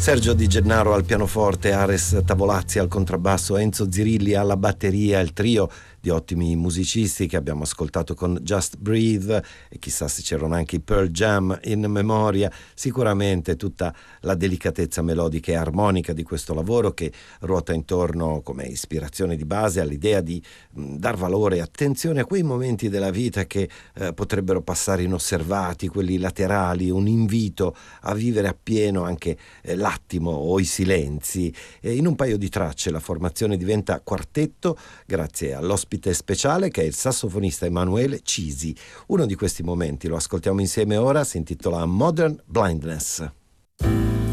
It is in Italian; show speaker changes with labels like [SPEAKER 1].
[SPEAKER 1] Sergio Di Gennaro al pianoforte, Ares Tavolazzi al contrabbasso, Enzo Zirilli alla batteria, il trio di ottimi musicisti che abbiamo ascoltato con Just Breathe, e chissà se c'erano anche i Pearl Jam in memoria. Sicuramente tutta la delicatezza melodica e armonica di questo lavoro, che ruota intorno come ispirazione di base all'idea di dar valore e attenzione a quei momenti della vita che potrebbero passare inosservati, quelli laterali, un invito a vivere appieno anche l'attimo o i silenzi. In un paio di tracce la formazione diventa quartetto grazie all'ospite speciale che è il sassofonista Emanuele Cisi. Uno di questi momenti lo ascoltiamo insieme ora, si intitola Modern Blindness.